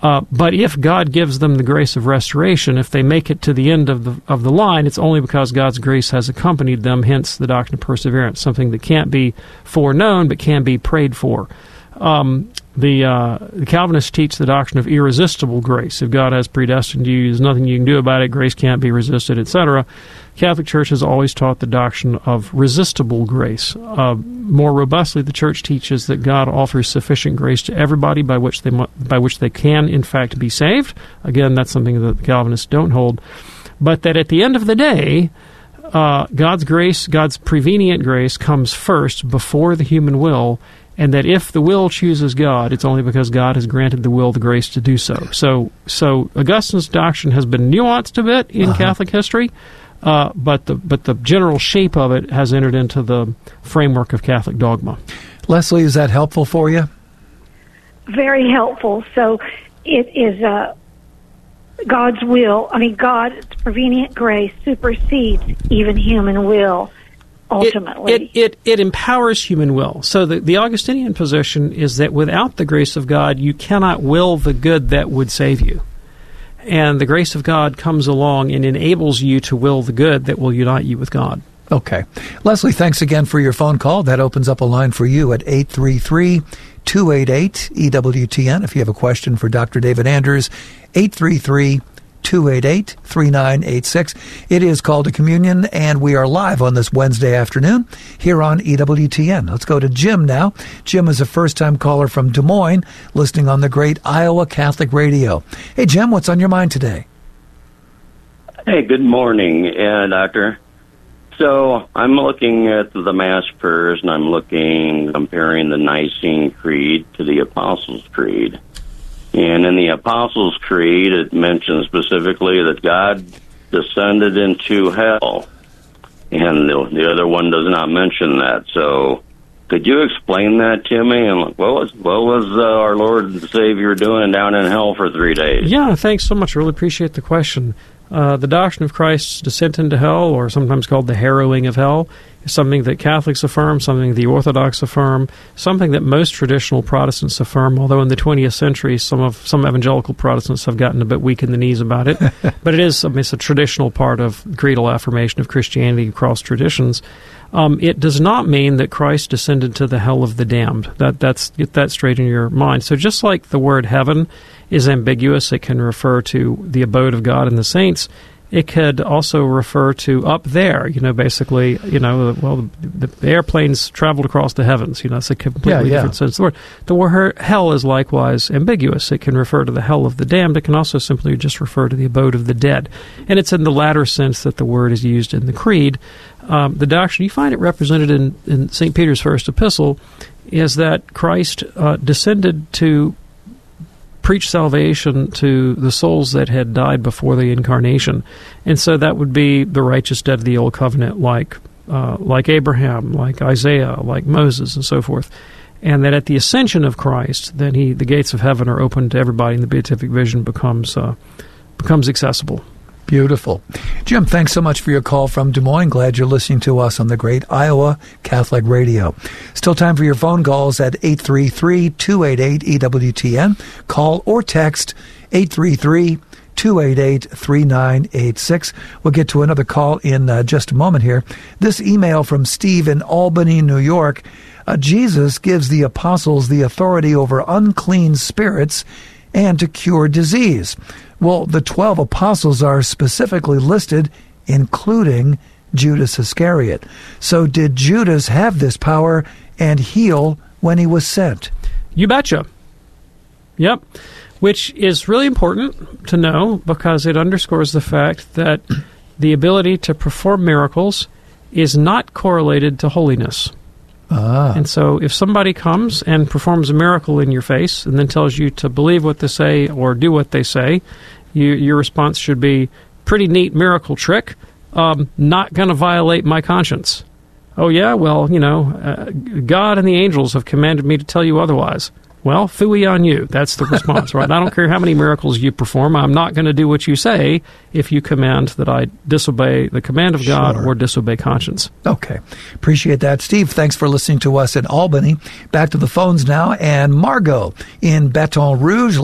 But if God gives them the grace of restoration, if they make it to the end of the line, it's only because God's grace has accompanied them, hence the doctrine of perseverance, something that can't be foreknown but can be prayed for. The Calvinists teach the doctrine of irresistible grace. If God has predestined you, there's nothing you can do about it, grace can't be resisted, etc. Catholic Church has always taught the doctrine of resistible grace. More robustly, the Church teaches that God offers sufficient grace to everybody by which they can, in fact, be saved. Again, that's something that the Calvinists don't hold. But that at the end of the day, God's grace, God's prevenient grace, comes first before the human will, and that if the will chooses God, it's only because God has granted the will the grace to do so. So Augustine's doctrine has been nuanced a bit in Catholic history, but the general shape of it has entered into the framework of Catholic dogma. Leslie, is that helpful for you? Very helpful. So it is God's will. I mean, God's prevenient grace supersedes even human will. Ultimately, it empowers human will. So the Augustinian position is that without the grace of God, you cannot will the good that would save you. And the grace of God comes along and enables you to will the good that will unite you with God. Okay. Leslie, thanks again for your phone call. That opens up a line for you at 833-288-EWTN. If you have a question for Dr. David Anders, 833-288-3986. It is Call to Communion, and we are live on this Wednesday afternoon here on EWTN. Let's go to Jim now. Jim is a first-time caller from Des Moines, listening on the great Iowa Catholic Radio. Hey, Jim, what's on your mind today? Hey, good morning, Doctor. So I'm looking at the Mass prayers, and I'm comparing the Nicene Creed to the Apostles' Creed. And in the Apostles' Creed, it mentions specifically that God descended into hell. And the other one does not mention that. So could you explain that to me? And what was our Lord and Savior doing down in hell for 3 days? Yeah, thanks so much. I really appreciate the question. The doctrine of Christ's descent into hell, or sometimes called the harrowing of hell, is something that Catholics affirm, something the Orthodox affirm, something that most traditional Protestants affirm, although in the 20th century some evangelical Protestants have gotten a bit weak in the knees about it. But it's a traditional part of creedal affirmation of Christianity across traditions. It does not mean that Christ descended to the hell of the damned. Get that straight in your mind. So just like the word heaven is ambiguous, it can refer to the abode of God and the saints. It could also refer to up there, basically, the airplanes traveled across the heavens. It's a completely different sense of the word. The word hell is likewise ambiguous. It can refer to the hell of the damned. It can also simply just refer to the abode of the dead. And it's in the latter sense that the word is used in the Creed. The doctrine, you find it represented in St. Peter's first epistle, is that Christ descended to preach salvation to the souls that had died before the incarnation. And so that would be the righteous dead of the Old Covenant, like Abraham, like Isaiah, like Moses, and so forth. And that at the ascension of Christ, then the gates of heaven are open to everybody, and the beatific vision becomes accessible. Beautiful. Jim, thanks so much for your call from Des Moines. Glad you're listening to us on the great Iowa Catholic Radio. Still time for your phone calls at 833-288-EWTN. Call or text 833-288-3986. We'll get to another call in just a moment here. This email from Steve in Albany, New York. Jesus gives the apostles the authority over unclean spirits and to cure disease. Well, the 12 apostles are specifically listed, including Judas Iscariot. So did Judas have this power and heal when he was sent? You betcha. Yep. Which is really important to know because it underscores the fact that the ability to perform miracles is not correlated to holiness. And so if somebody comes and performs a miracle in your face and then tells you to believe what they say or do what they say, your response should be, pretty neat miracle trick, not going to violate my conscience. Oh, yeah? Well, God and the angels have commanded me to tell you otherwise. Well, phooey on you. That's the response, right? I don't care how many miracles you perform. I'm not going to do what you say if you command that I disobey the command of God or disobey conscience. Okay. Appreciate that. Steve, thanks for listening to us in Albany. Back to the phones now. And Margot in Baton Rouge.